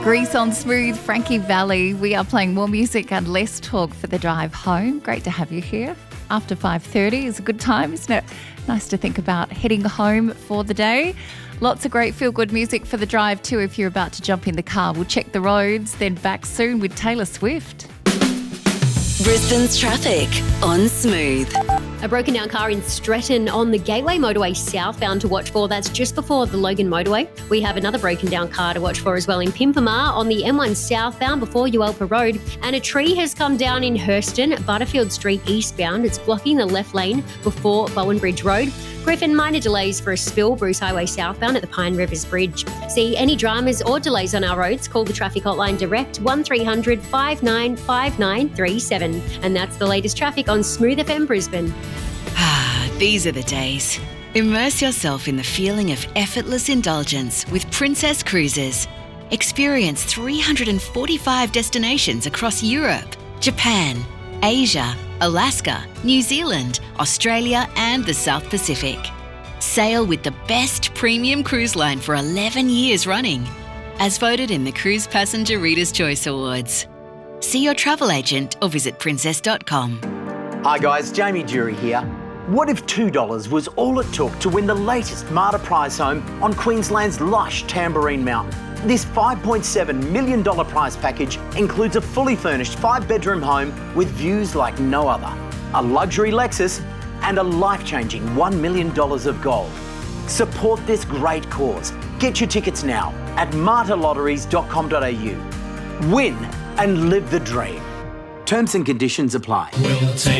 Grease on Smooth, Frankie Valli. We are playing more music and less talk for the drive home. Great to have you here. After 5:30 is a good time, isn't it? Nice to think about heading home for the day. Lots of great feel-good music for the drive too if you're about to jump in the car. We'll check the roads, then back soon with Taylor Swift. Brisbane's traffic on Smooth. A broken down car in Stretton on the Gateway Motorway southbound to watch for. That's just before the Logan Motorway. We have another broken down car to watch for as well in Pimpamar on the M1 southbound before Uelpa Road. And a tree has come down in Hurston, Butterfield Street eastbound. It's blocking the left lane before Bowen Bridge Road. Griffin, minor delays for a spill, Bruce Highway southbound at the Pine Rivers Bridge. See any dramas or delays on our roads, call the traffic hotline direct 1300 595937. And that's the latest traffic on Smooth FM Brisbane. These are the days. Immerse yourself in the feeling of effortless indulgence with Princess Cruises. Experience 345 destinations across Europe, Japan, Asia, Alaska, New Zealand, Australia and the South Pacific. Sail with the best premium cruise line for 11 years running, as voted in the Cruise Passenger Reader's Choice Awards. See your travel agent or visit princess.com. Hi guys, Jamie Jury here. What if $2 was all it took to win the latest Marta prize home on Queensland's lush Tamborine Mountain? This $5.7 million prize package includes a fully furnished 5-bedroom home with views like no other, a luxury Lexus and a life-changing $1 million of gold. Support this great cause. Get your tickets now at martalotteries.com.au. Win and live the dream. Terms and conditions apply. We'll take